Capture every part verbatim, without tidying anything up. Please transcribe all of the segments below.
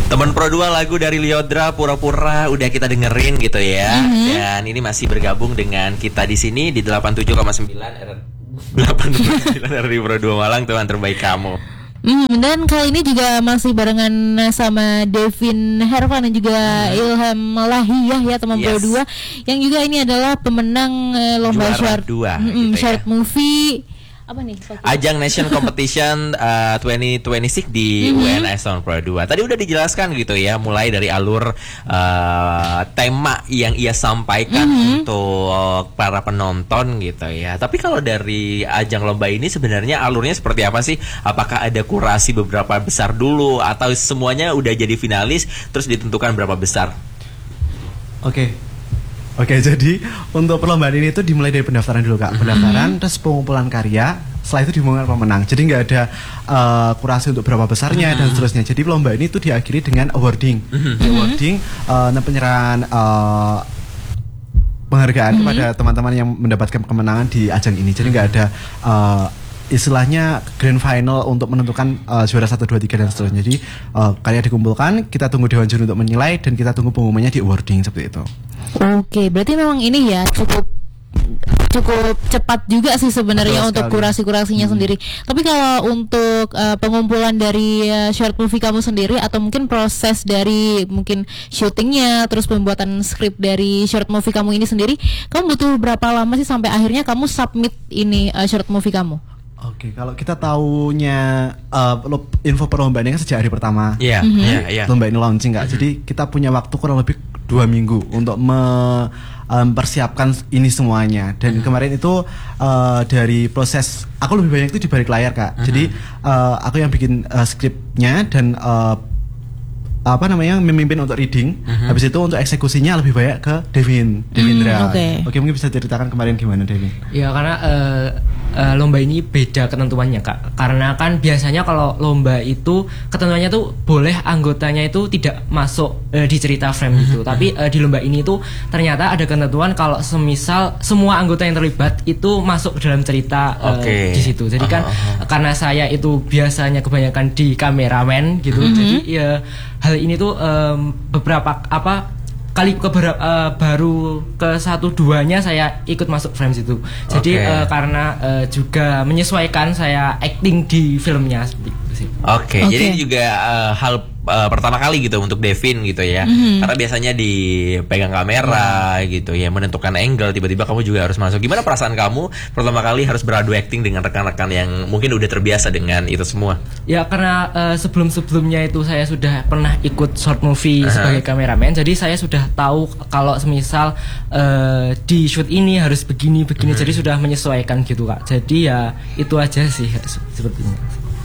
Teman Pro dua lagu dari Lyodra Pura-pura udah kita dengerin gitu ya. Mm-hmm. Dan ini masih bergabung dengan kita di sini di delapan puluh tujuh koma sembilan delapan puluh sembilan R D Pro dua Malang, teman terbaik kamu. Hmm, dan kali ini juga masih barengan sama Devin Hervan dan juga hmm. Ilham Lahiyah ya teman yes. Pro dua yang juga ini adalah pemenang uh, lomba short dua, mm, gitu short ya. movie apa nih? Ajang Nation Competition uh, dua ribu dua puluh enam di mm-hmm. U N S Tahun Pro dua. Tadi udah dijelaskan gitu ya, mulai dari alur uh, tema yang ia sampaikan mm-hmm. untuk para penonton gitu ya. Tapi kalau dari ajang lomba ini sebenarnya alurnya seperti apa sih? Apakah ada kurasi beberapa besar dulu atau semuanya udah jadi finalis terus ditentukan berapa besar? Oke. Okay. Oke, jadi untuk perlombaan ini itu dimulai dari pendaftaran dulu kak, pendaftaran, mm-hmm. terus pengumpulan karya, setelah itu diumumkan pemenang. Jadi nggak ada uh, kurasi untuk berapa besarnya mm-hmm. dan seterusnya. Jadi lomba ini itu diakhiri dengan awarding, mm-hmm. awarding, uh, penyerahan uh, penghargaan mm-hmm. kepada teman-teman yang mendapatkan kemenangan di ajang ini. Jadi nggak ada uh, istilahnya grand final untuk menentukan uh, juara satu, dua, tiga dan seterusnya. Jadi uh, karya dikumpulkan, kita tunggu dewan juri untuk menilai dan kita tunggu pengumumannya di awarding seperti itu. Oke, berarti memang ini ya cukup cukup cepat juga sih sebenarnya untuk kurasi-kurasinya hmm. sendiri. Tapi kalau untuk uh, pengumpulan dari uh, short movie kamu sendiri atau mungkin proses dari mungkin syutingnya, terus pembuatan skrip dari short movie kamu ini sendiri, kamu butuh berapa lama sih sampai akhirnya kamu submit ini uh, short movie kamu? Oke, kalau kita tahunya uh, info perlombaannya sejak hari pertama, yeah, mm-hmm. yeah, yeah. lomba ini launching nggak? Mm-hmm. Jadi kita punya waktu kurang lebih dua minggu untuk mempersiapkan um, ini semuanya. Dan mm-hmm. kemarin itu uh, dari proses, aku lebih banyak itu di balik layar kak. Mm-hmm. Jadi uh, aku yang bikin uh, skripnya dan uh, apa namanya memimpin untuk reading. Mm-hmm. Habis itu untuk eksekusinya lebih banyak ke Devin, Devindra. Mm, okay. Oke, mungkin bisa ceritakan kemarin gimana Devin? Ya karena uh, uh, lomba ini beda ketentuannya kak. Karena kan biasanya kalau lomba itu ketentuannya tuh boleh anggotanya itu tidak masuk uh, di cerita frame gitu. Mm-hmm. Tapi uh, di lomba ini tuh ternyata ada ketentuan kalau semisal semua anggota yang terlibat itu masuk ke dalam cerita uh, okay. di situ. Jadi kan uh-huh. karena saya itu biasanya kebanyakan di kameramen gitu. Mm-hmm. Jadi ya hal ini tuh um, beberapa apa kali keberapa uh, baru ke satu duanya saya ikut masuk frame situ. Jadi okay. uh, karena uh, juga menyesuaikan saya acting di filmnya seperti itu sih. Oke, okay. okay. Jadi juga uh, hal uh, pertama kali gitu untuk Devin gitu ya. Mm-hmm. Karena biasanya dipegang kamera mm. gitu ya, menentukan angle, tiba-tiba kamu juga harus masuk. Gimana perasaan kamu pertama kali harus beradu acting dengan rekan-rekan yang mungkin udah terbiasa dengan itu semua? Ya karena uh, sebelum-sebelumnya itu saya sudah pernah ikut short movie uh-huh. sebagai kameramen. Jadi saya sudah tahu kalau semisal uh, di shoot ini harus begini-begini. Uh-huh. Jadi sudah menyesuaikan gitu kak. Jadi ya itu aja sih sepertinya.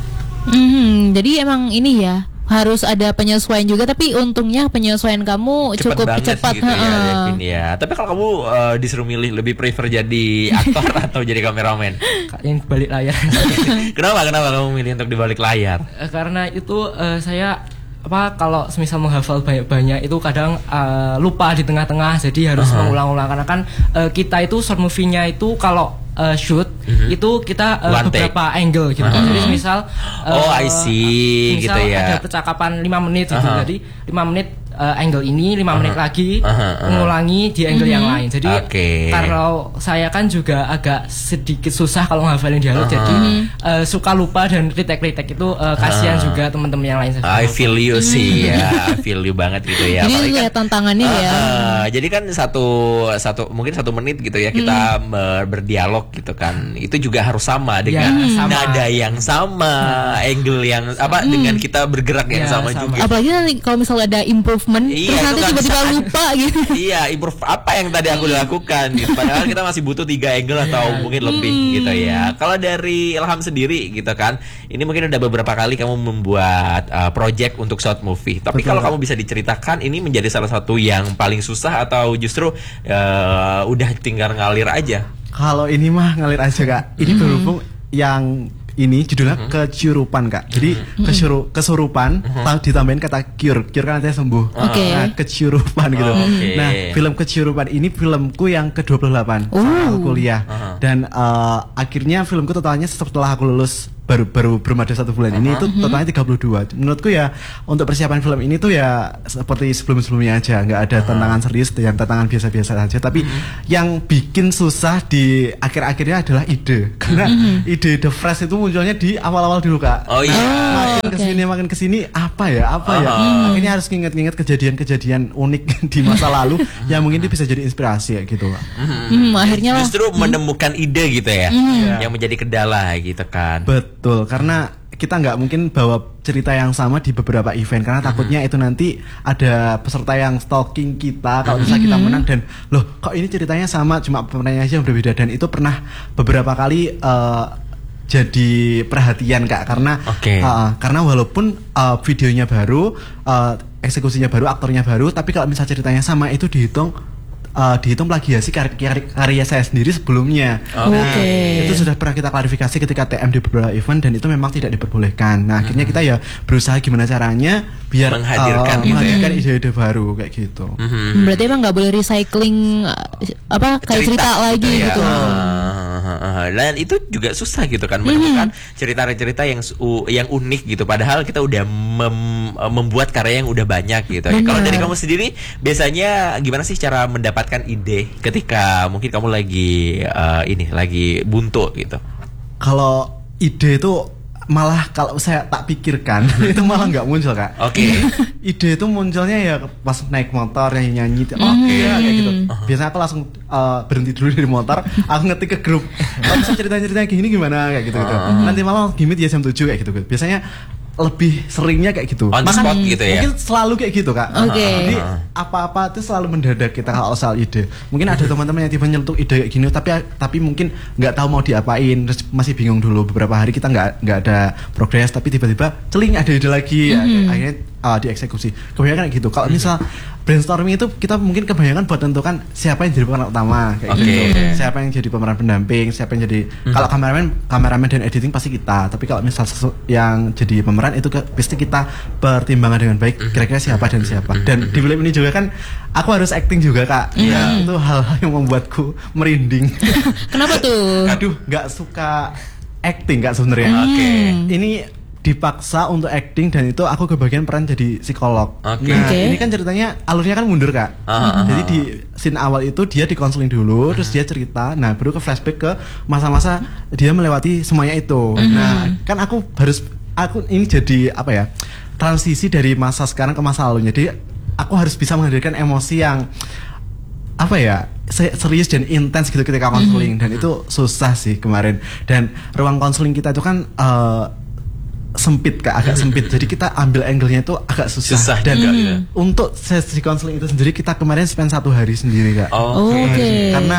Mm-hmm. Jadi emang ini ya harus ada penyesuaian juga, tapi untungnya penyesuaian kamu cepet cukup cepat gitu ya, Devin, ya. Tapi kalau kamu uh, disuruh milih lebih prefer jadi aktor atau jadi kameramen? Yang balik layar. Kenapa? Kenapa kamu milih untuk di balik layar? Uh, karena itu uh, saya apa kalau semisal menghafal banyak-banyak itu kadang uh, lupa di tengah-tengah, jadi harus uh-huh. mengulang-ulang karena kan uh, kita itu short movie-nya itu kalau Uh, shoot mm-hmm. itu kita uh, beberapa angle gitu uh-huh. Jadi misal uh, oh I see misal gitu ya, ada percakapan lima menit gitu. Uh-huh. Jadi lima menit uh, angle ini, lima uh-huh. menit lagi uh-huh. Uh-huh. mengulangi di angle uh-huh. yang lain. Jadi okay. kalau saya kan juga agak sedikit susah kalau ngafalin dialog, uh-huh. jadi uh, suka lupa dan retake-retake itu uh, kasihan uh-huh. juga teman-teman yang lain. I feel you sih ya, I feel you banget gitu ya. Jadi itu ya tantangannya uh, ya. Uh, jadi kan satu satu mungkin satu menit gitu ya kita hmm. ber- berdialog gitu kan, itu juga harus sama dengan ya, sama. nada yang sama, hmm. angle yang apa hmm. dengan kita bergerak yang ya, sama, sama juga. Apalagi nanti kalau misalnya ada improvement, iya, terus nanti tiba-tiba lupa gitu. Iya, improve apa yang tadi aku lakukan gitu. Padahal kita masih butuh tiga angle atau ya. mungkin lebih hmm. gitu ya. Kalau dari Ilham sendiri gitu kan, ini mungkin udah beberapa kali kamu membuat uh, project untuk short movie. Tapi kalau kamu bisa diceritakan, ini menjadi salah satu yang paling susah atau justru uh, udah tinggal ngalir aja? Kalau ini mah ngalir aja kak. Ini mm-hmm. berhubung yang ini judulnya mm-hmm. kecurupan kak. Jadi mm-hmm. kesuru, kesurupan mm-hmm. ditambahin kata cure. Cure kan artinya sembuh. Okay. Nah, kecurupan gitu. Oh, okay. Nah, film kecurupan ini filmku yang ke dua puluh delapan oh. saat aku kuliah. Uh-huh. Dan uh, akhirnya filmku totalnya setelah aku lulus baru baru belum ada satu bulan ini itu totalnya tiga puluh dua. Menurutku ya untuk persiapan film ini tuh ya seperti sebelum-sebelumnya aja, nggak ada tantangan serius dan tantangan biasa-biasa saja. Tapi yang bikin susah di akhir-akhirnya adalah ide, karena ide The Fresh itu munculnya di awal-awal dulu Kak. Oh iya. Nah, makin oke. kesini makin kesini apa ya apa ya. Akhirnya harus nginget-nginget kejadian-kejadian unik di masa lalu yang mungkin itu bisa jadi inspirasi ya gitu Kak. Hmm, akhirnya lah. Justru menemukan ide gitu ya, yang menjadi kendala gitu kan. Betul, karena kita nggak mungkin bawa cerita yang sama di beberapa event karena takutnya itu nanti ada peserta yang stalking kita kalau misalnya kita menang dan loh kok ini ceritanya sama cuma pemenangnya aja yang berbeda, dan itu pernah beberapa kali uh, jadi perhatian Kak karena Oke. uh, karena walaupun uh, videonya baru, uh, eksekusinya baru, aktornya baru, tapi kalau misalnya ceritanya sama itu dihitung Uh, dihitung plagiasi karya, karya, karya saya sendiri sebelumnya. Oke. Okay. Itu sudah pernah kita klarifikasi ketika T M di beberapa event dan itu memang tidak diperbolehkan. Nah, hmm. akhirnya kita ya berusaha gimana caranya biar menghadirkan, uh, gitu menghadirkan ya? ide-ide baru kayak gitu. Hmm, berarti emang nggak boleh recycling uh, apa kayak cerita, lagi ya. gitu. Uh, dan itu juga susah gitu kan menemukan cerita-cerita yang su- yang unik gitu. Padahal kita udah mem- membuat karya yang udah banyak gitu. Benar. Kalau dari kamu sendiri biasanya gimana sih cara mendapatkan ide ketika mungkin kamu lagi uh, ini lagi buntu gitu? Kalau ide itu malah kalau saya tak pikirkan itu malah nggak muncul Kak. Oke. Okay. Ide itu munculnya ya pas naik motor nyanyi nyanyi. Oke Okay. ya, kayak gitu. Biasanya aku langsung uh, berhenti dulu dari motor, aku ngetik ke grup. Kalau bisa cerita-cerita gini gimana kayak gitu gitu. Nanti malam gimit ya jam tujuh kayak gitu. Biasanya lebih seringnya kayak gitu. On the spot gitu ya? Mungkin selalu kayak gitu Kak. Oke. Jadi apa-apa itu selalu mendadak kita kalau soal ide. Mungkin ada teman-teman yang tiba nyelutuk ide kayak gini, tapi tapi mungkin nggak tahu mau diapain, terus masih bingung dulu beberapa hari kita nggak nggak ada progres, tapi tiba-tiba celing ada ide lagi, ya, akhirnya uh, dieksekusi. Kebanyakan kayak gitu. Kalau misal brainstorming itu kita mungkin kebanyakan buat tentukan siapa yang jadi pemeran utama kayak Oke. gitu. Siapa yang jadi pemeran pendamping, siapa yang jadi kalau kameramen kameramen dan editing pasti kita. Tapi kalau misal sesu- yang jadi pemeran itu ke, pasti kita pertimbangan dengan baik kira-kira siapa dan siapa. Dan di film ini juga kan aku harus acting juga Kak. Ya, itu hal-hal yang membuatku merinding. Kenapa tuh? Aduh, nggak suka acting Kak sebenarnya. Oke. Ini dipaksa untuk acting dan itu aku kebagian peran jadi psikolog. Oke. Nah, Oke. ini kan ceritanya alurnya kan mundur Kak. Ah, ah, Jadi di scene awal itu dia di konseling dulu, terus dia cerita, nah baru ke flashback ke masa-masa dia melewati semuanya itu. Nah, kan aku harus aku ini jadi apa ya? Transisi dari masa sekarang ke masa lalu. Jadi aku harus bisa menghadirkan emosi yang apa ya? se- serius dan intens gitu ketika konseling dan itu susah sih kemarin. Dan ruang konseling kita itu kan eh, sempit Kak, agak sempit. Jadi kita ambil angle-nya itu agak susah. Susah Dan juga, gitu. untuk sesi konseling itu sendiri kita kemarin spend satu hari sendiri Kak. Oh, Oke. oke. Karena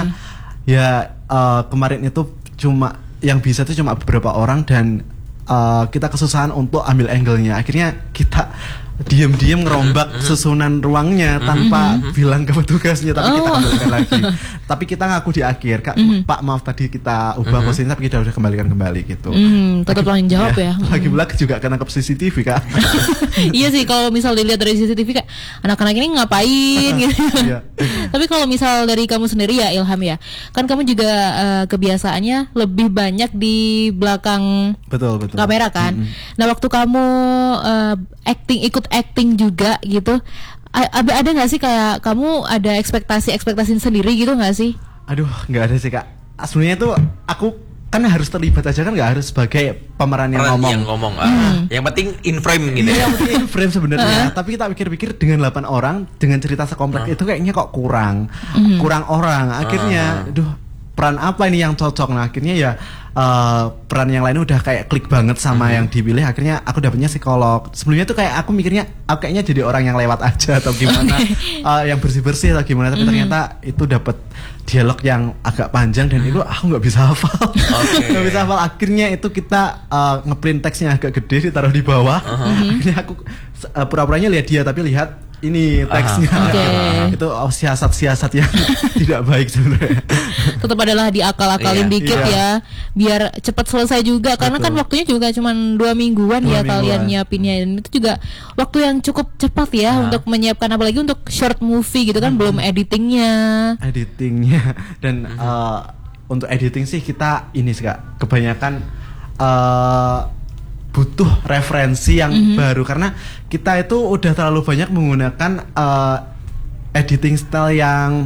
ya eh, kemarin itu cuma yang bisa itu cuma beberapa orang dan eh, kita kesusahan untuk ambil angle-nya. Akhirnya kita diam-diam ngerombak susunan ruangnya tanpa bilang ke petugasnya, tapi kita Oh. kembalikan lagi. Tapi kita ngaku di akhir, Kak, Pak maaf tadi kita ubah posisinya tapi kita udah kembalikan kembali gitu. Hmm, tetap tanggung jawab ya. Lagi pula juga kena ke C C T V Kak. Iya sih, kalau misal dilihat dari C C T V kayak anak-anak ini ngapain gitu. Iya. Tapi kalau misal dari kamu sendiri ya Ilham ya, kan kamu juga eh, kebiasaannya lebih banyak di belakang Betul betul. kamera kan. Nah waktu kamu eh, acting ikut acting juga gitu, a- ada ada nggak sih kayak kamu ada ekspektasi ekspektasi sendiri gitu nggak sih? Aduh, nggak ada sih Kak. Sebenarnya tuh aku kan harus terlibat aja kan, nggak harus sebagai pemeran yang Peran ngomong. yang ngomong. ah. Yang penting in frame gitu Iya, ya. yang penting in frame sebenarnya. Tapi kita pikir-pikir dengan delapan orang dengan cerita sekompleks itu kayaknya kok kurang, kurang orang. Akhirnya, aduh, peran apa ini yang cocok? Nah, akhirnya ya eh, peran yang lain udah kayak klik banget sama yang dipilih. Akhirnya aku dapetnya psikolog. Sebelumnya tuh kayak aku mikirnya aku kayaknya jadi orang yang lewat aja atau gimana, eh, yang bersih-bersih atau gimana. Tapi ternyata itu dapet dialog yang agak panjang dan itu aku nggak bisa hafal. Nggak bisa hafal. Akhirnya itu kita eh, ngeprint teksnya agak gede ditaruh di bawah. Akhirnya aku eh, pura-puranya lihat dia tapi lihat ini teksnya. Oke. Itu oh, siasat-siasat yang tidak baik sebenarnya. Tetap adalah diakal-akalin Iya, dikit iya. ya, biar cepat selesai juga. Karena kan Betul. waktunya juga cuma dua mingguan Dua ya kalian mingguan. nyiapinnya, dan itu juga waktu yang cukup cepat ya untuk menyiapkan, apalagi untuk short movie gitu kan, belum editingnya. Editingnya dan eh, untuk editing sih kita ini sih Kak, kebanyakan uh, butuh referensi yang mm-hmm. baru karena kita itu udah terlalu banyak menggunakan uh, editing style yang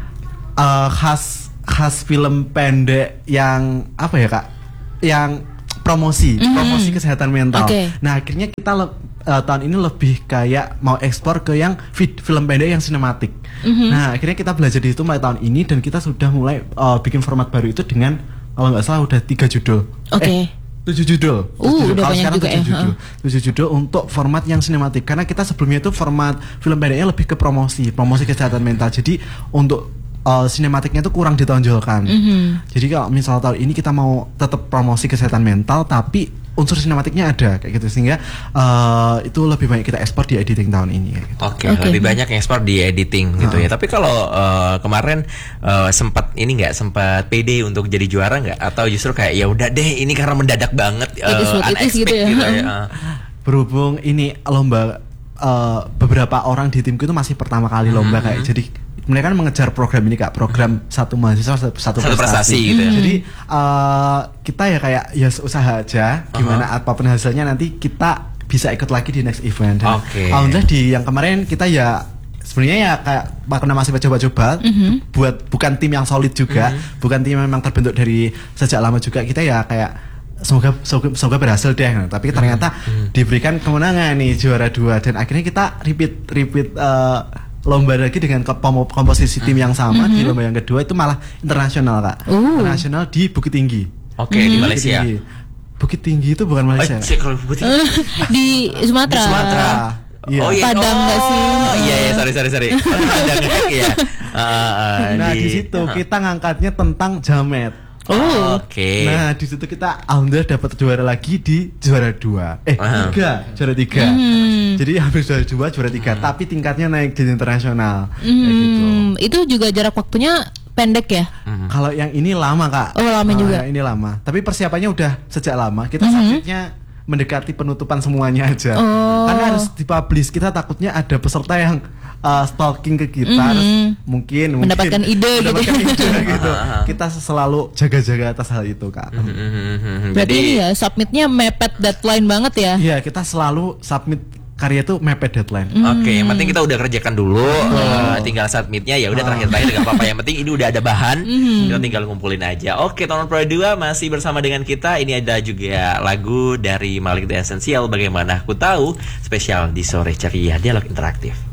uh, khas khas film pendek yang apa ya kak, yang promosi mm-hmm. promosi kesehatan mental. Okay. Nah akhirnya kita le- uh, tahun ini lebih kayak mau ekspor ke yang vid- film pendek yang sinematik. Mm-hmm. Nah akhirnya kita belajar di situ mulai tahun ini dan kita sudah mulai uh, bikin format baru itu dengan kalau nggak salah udah tiga judul. Oke. Okay. Eh, tujuh judul. Uh, tujuh udah banyak juga tujuh ya. Judul. Tujuh judul untuk format yang sinematik karena kita sebelumnya itu format film pendeknya lebih ke promosi, promosi kesehatan mental. Jadi untuk uh, sinematiknya itu kurang ditonjolkan. Mm-hmm. Jadi kalau misal tahun ini kita mau tetap promosi kesehatan mental tapi unsur sinematiknya ada kayak gitu sehingga uh, itu lebih banyak kita ekspor di editing tahun ini. Gitu. Oke, okay, okay. Lebih banyak yang ekspor di editing gitu uh. ya. Tapi kalau uh, kemarin uh, sempat ini nggak sempat pede untuk jadi juara nggak? Atau justru kayak ya udah deh ini karena mendadak banget, uh, unexpected gitu ya. Gitu ya. Uh. Berhubung ini lomba uh, beberapa orang di timku itu masih pertama kali lomba hmm. kayak jadi mereka kan mengejar program ini kak, program satu mahasiswa satu, satu prestasi, prestasi gitu ya. Jadi uh, kita ya kayak ya usaha aja, gimana uh-huh. apapun hasilnya nanti kita bisa ikut lagi di next event. Dan okay. alhamdulillah di yang kemarin kita ya sebenarnya ya kayak karena masih coba-coba uh-huh. buat bukan tim yang solid juga, uh-huh. bukan tim yang memang terbentuk dari sejak lama juga, kita ya kayak semoga semoga, semoga berhasil deh. Nah, tapi ternyata uh-huh. diberikan kemenangan nih juara dua dan akhirnya kita repeat repeat uh, lomba lagi dengan komposisi tim yang sama mm-hmm. di lomba yang kedua itu malah internasional kak, uh. internasional di Bukit Tinggi. Oke okay, mm-hmm. di Malaysia. Bukit Tinggi. Bukit Tinggi itu bukan Malaysia. Oh, cek, Bukit Tinggi. di Sumatera. Di Sumatera. Iya. Oh iya. Padang nggak oh, sih? Oh iya iya sorry sorry sorry. Padang ya. Uh, uh, nah di, di situ uh-huh. kita ngangkatnya tentang jamet. Oh, oke. Okay. Nah di situ kita alhamdulillah dapat juara lagi di juara dua, eh uh-huh. tiga, juara tiga. Mm. Jadi hampir juara dua, juara tiga, mm. tapi tingkatnya naik di internasional. Mm. Kayak gitu. Itu juga jarak waktunya pendek ya? Mm. Kalau yang ini lama kak. Oh lama uh, juga. Yang ini lama. Tapi persiapannya udah sejak lama. Kita mm-hmm. submitnya mendekati penutupan semuanya aja. Oh. Karena harus dipublish. Kita takutnya ada peserta yang Uh, stalking ke kita, mm-hmm. harus mungkin mendapatkan mungkin, ide, mendapatkan gitu. ide gitu. Kita selalu jaga-jaga atas hal itu kak. Mm-hmm. Berarti ini ya submitnya mepet deadline banget ya? Iya kita selalu submit karya itu mepet deadline. Mm. Oke, okay, yang penting kita udah kerjakan dulu, oh. uh, tinggal submitnya ya udah terakhir-terakhir nggak apa-apa. Yang penting ini udah ada bahan, mm. kita tinggal ngumpulin aja. Oke, okay, Tonton Pro dua masih bersama dengan kita. Ini ada juga lagu dari Malik The Essential. Bagaimana aku tahu spesial di sore ceria dialog interaktif.